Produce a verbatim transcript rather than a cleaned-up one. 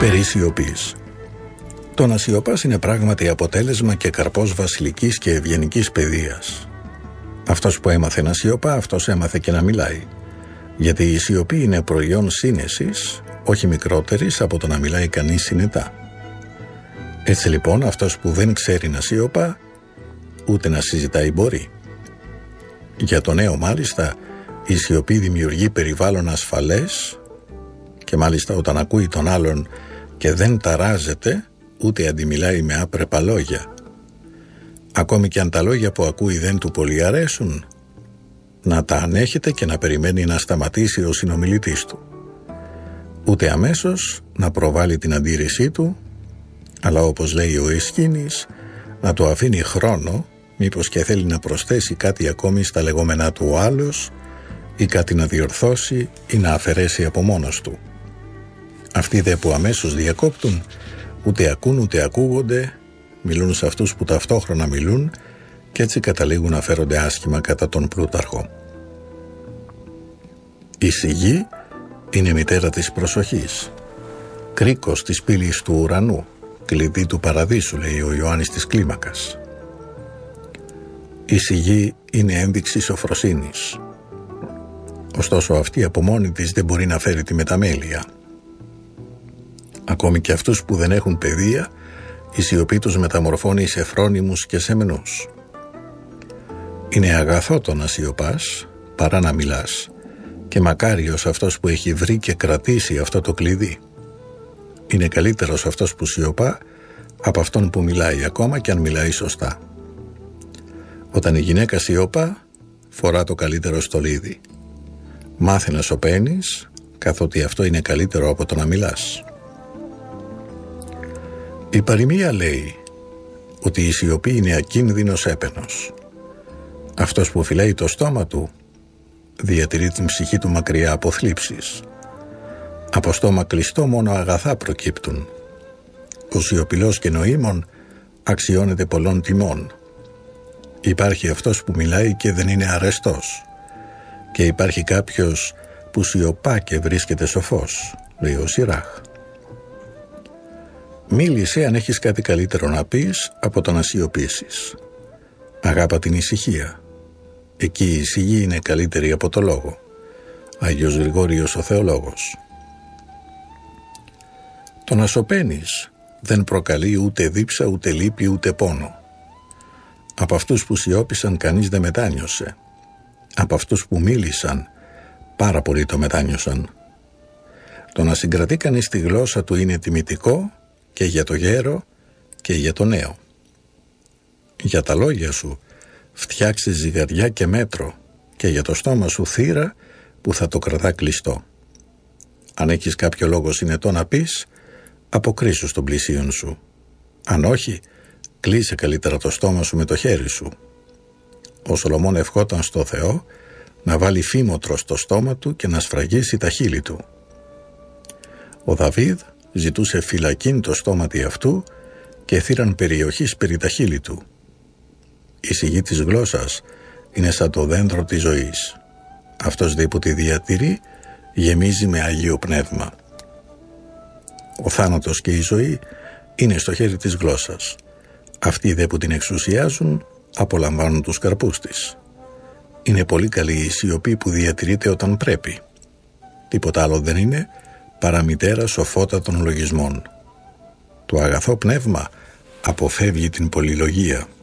Περί σιωπής. Το να σιωπάς είναι πράγματι αποτέλεσμα και καρπός βασιλικής και ευγενικής παιδείας. Αυτός που έμαθε να σιωπά, αυτός έμαθε και να μιλάει. Γιατί η σιωπή είναι προϊόν σύνεσης, όχι μικρότερης από το να μιλάει κανείς συνετά. Έτσι λοιπόν, αυτός που δεν ξέρει να σιωπά, ούτε να συζητάει μπορεί. Για το νέο μάλιστα, η σιωπή δημιουργεί περιβάλλον ασφαλές και μάλιστα όταν ακούει τον άλλον και δεν ταράζεται, ούτε αντιμιλάει με άπρεπα λόγια. Ακόμη και αν τα λόγια που ακούει δεν του πολύ αρέσουν, να τα ανέχεται και να περιμένει να σταματήσει ο συνομιλητής του. Ούτε αμέσως να προβάλλει την αντίρρησή του, αλλά όπως λέει ο Αισχήνης, να του αφήνει χρόνο, μήπως και θέλει να προσθέσει κάτι ακόμη στα λεγόμενά του ο άλλος ή κάτι να διορθώσει ή να αφαιρέσει από μόνος του. Αυτοί δε που αμέσως διακόπτουν, ούτε ακούν ούτε ακούγονται, μιλούν σε αυτούς που ταυτόχρονα μιλούν και έτσι καταλήγουν να φέρονται άσχημα κατά τον Πλούταρχο. Η σιγή είναι μητέρα της προσοχής, κρίκος της πύλης του ουρανού, κλειδί του παραδείσου, λέει ο Ιωάννης της Κλίμακας. Η σιγή είναι ένδειξη σοφροσύνης. Ωστόσο αυτή από μόνη της δεν μπορεί να φέρει τη μεταμέλεια. Ακόμη και αυτούς που δεν έχουν παιδεία, η σιωπή τους μεταμορφώνει σε φρόνιμους και σεμνούς. Είναι αγαθό το να σιωπάς παρά να μιλάς, και μακάριος αυτός που έχει βρει και κρατήσει αυτό το κλειδί. Είναι καλύτερος αυτός που σιωπά από αυτόν που μιλάει, ακόμα και αν μιλάει σωστά. Όταν η γυναίκα σιωπά, φορά το καλύτερο στολίδι. Μάθε να σωπαίνεις, καθότι αυτό είναι καλύτερο από το να μιλάς. Η παροιμία λέει ότι η σιωπή είναι ακίνδυνος έπαινος. Αυτός που φυλάει το στόμα του διατηρεί την ψυχή του μακριά από θλίψεις. Από στόμα κλειστό μόνο αγαθά προκύπτουν. Ο σιωπηλός και νοήμων αξιώνεται πολλών τιμών. Υπάρχει αυτός που μιλάει και δεν είναι αρεστός, και υπάρχει κάποιος που σιωπά και βρίσκεται σοφός, λέει ο Σιράχ. Μίλησε αν έχεις κάτι καλύτερο να πεις από το να σιωπήσεις. Αγάπα την ησυχία. Εκεί η σιγή είναι καλύτερη από το λόγο. Άγιος Γρηγόριος ο Θεολόγος. Το να σωπαίνεις δεν προκαλεί ούτε δίψα, ούτε λύπη, ούτε πόνο. Από αυτούς που σιώπησαν κανείς δεν μετάνιωσε. Από αυτούς που μίλησαν πάρα πολύ το μετάνιωσαν. Το να συγκρατεί κανείς τη γλώσσα του είναι τιμητικό και για το γέρο και για το νέο. Για τα λόγια σου φτιάξε ζυγαριά και μέτρο, και για το στόμα σου θύρα που θα το κρατά κλειστό. Αν έχεις κάποιο λόγο συνετό να πεις, αποκρίσου στον πλησίον σου. Αν όχι, κλείσε καλύτερα το στόμα σου με το χέρι σου. Ο Σολομών ευχόταν στο Θεό να βάλει φήμοτρο στο στόμα του και να σφραγίσει τα χείλη του. Ο Δαβίδ ζητούσε φυλακήν το στόματι αυτού και θύραν περιοχής περί τα χείλη του. Η σιγή της γλώσσας είναι σαν το δέντρο της ζωής. Αυτός δε που τη διατηρεί γεμίζει με Αγίο Πνεύμα. Ο θάνατος και η ζωή είναι στο χέρι της γλώσσας. Αυτοί δε που την εξουσιάζουν απολαμβάνουν τους καρπούς της. Είναι πολύ καλή η σιωπή που διατηρείται όταν πρέπει. Τίποτα άλλο δεν είναι παρά μητέρα σοφότατων λογισμών. Το αγαθό πνεύμα αποφεύγει την πολυλογία.